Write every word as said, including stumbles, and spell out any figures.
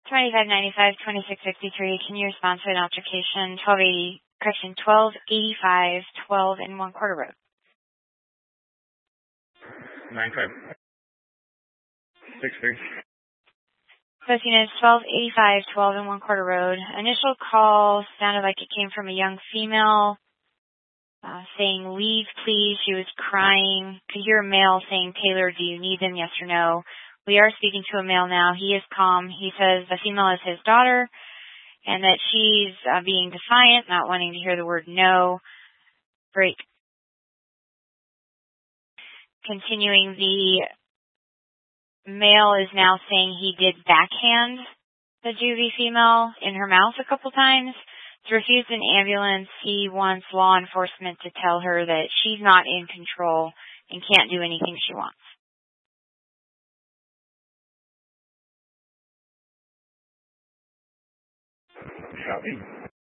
twenty-five ninety-five, twenty-six sixty-three. Can you respond to an altercation? twelve eighty, correction, twelve eighty-five, twelve and one quarter road. nine five six three. First unit is twelve eighty-five, twelve and one quarter road. Initial call sounded like it came from a young female uh, saying, leave please. She was crying. Could hear a male saying, Taylor, do you need them? Yes or no? We are speaking to a male now. He is calm. He says the female is his daughter and that she's uh, being defiant, not wanting to hear the word no. Break. Continuing, the male is now saying he did backhand the juvie female in her mouth a couple times. To refuse an ambulance, he wants law enforcement to tell her that she's not in control and can't do anything she wants. Copy.